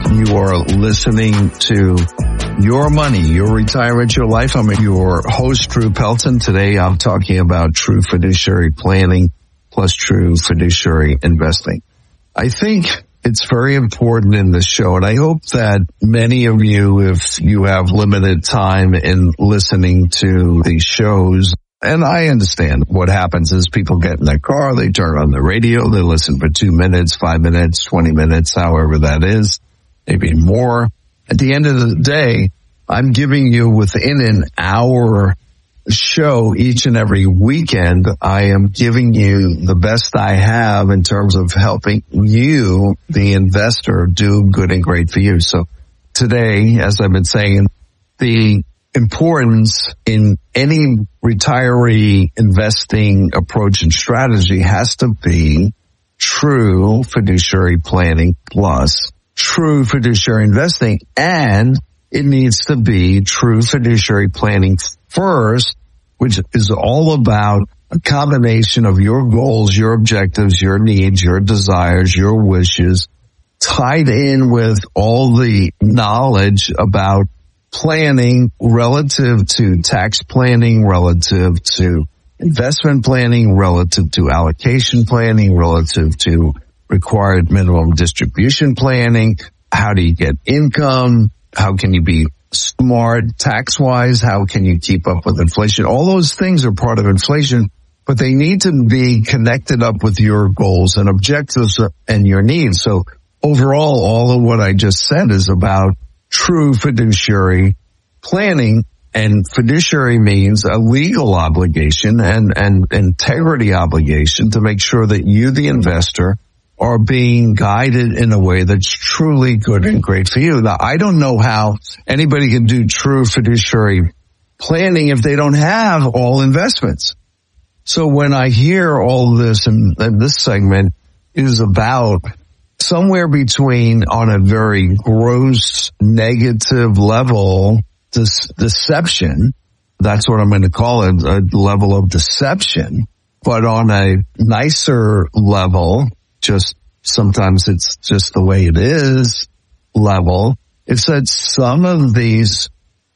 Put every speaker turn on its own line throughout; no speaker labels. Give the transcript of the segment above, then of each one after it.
You are listening to Your Money, Your Retirement, Your Life. I'm your host, Drew Pelton. Today I'm talking about true fiduciary planning plus true fiduciary investing. I think it's very important in this show, and I hope that many of you, if you have limited time in listening to these shows, and I understand what happens is people get in their car, they turn on the radio, they listen for 2 minutes, 5 minutes, 20 minutes, however that is, maybe more. At the end of the day, I'm giving you within an hour show each and every weekend. I am giving you the best I have in terms of helping you, the investor, do good and great for you. So today, as I've been saying, the importance in any retiree investing approach and strategy has to be true fiduciary planning plus true fiduciary investing, and it needs to be true fiduciary planning first, which is all about a combination of your goals, your objectives, your needs, your desires, your wishes, tied in with all the knowledge about planning relative to tax planning, relative to investment planning, relative to allocation planning, relative to required minimum distribution planning. How do you get income? How can you be smart tax-wise? How can you keep up with inflation? All those things are part of inflation, but they need to be connected up with your goals and objectives and your needs. So overall, all of what I just said is about true fiduciary planning, and fiduciary means a legal obligation and integrity obligation to make sure that you, the investor, are being guided in a way that's truly good and great for you. Now, I don't know how anybody can do true fiduciary planning if they don't have all investments. So when I hear all this, and this segment is about somewhere between, on a very gross negative level, deception, that's what I'm going to call it, a level of deception, but on a nicer level, just sometimes it's just the way it is level, it's that some of these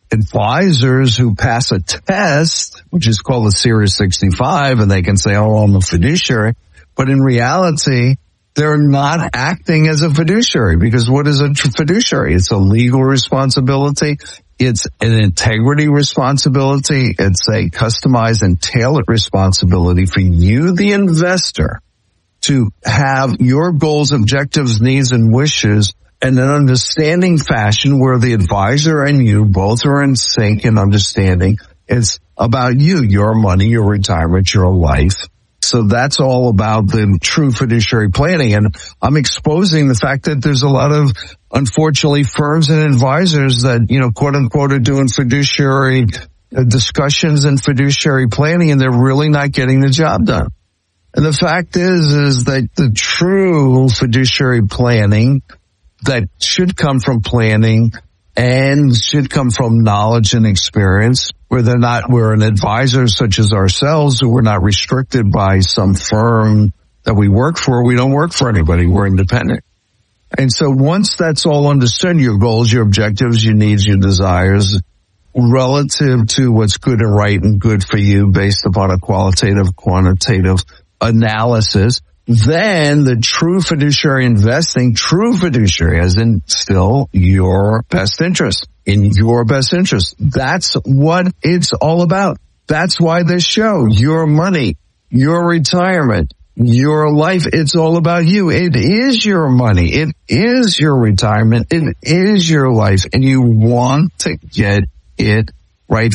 advisors who pass a test, which is called a Series 65, and they can say, oh, I'm a fiduciary, but in reality, they're not acting as a fiduciary, because what is a fiduciary? It's a legal responsibility. It's an integrity responsibility. It's a customized and tailored responsibility for you, the investor, to have your goals, objectives, needs, and wishes in an understanding fashion where the advisor and you both are in sync and understanding. It's about you, your money, your retirement, your life. So that's all about the true fiduciary planning. And I'm exposing the fact that there's a lot of, unfortunately, firms and advisors that, quote unquote, are doing fiduciary discussions and fiduciary planning, and they're really not getting the job done. And the fact is that the true fiduciary planning that should come from planning and should come from knowledge and experience, we're an advisor such as ourselves, who we're not restricted by some firm that we work for. We don't work for anybody. We're independent. And so once that's all understood, your goals, your objectives, your needs, your desires, relative to what's good and right and good for you based upon a qualitative, quantitative analysis, then the true fiduciary investing, true fiduciary as in still your best interest, in your best interest. That's what it's all about. That's why this show, Your Money, Your Retirement, Your Life, it's all about you. It is your money. It is your retirement. It is your life. And you want to get it right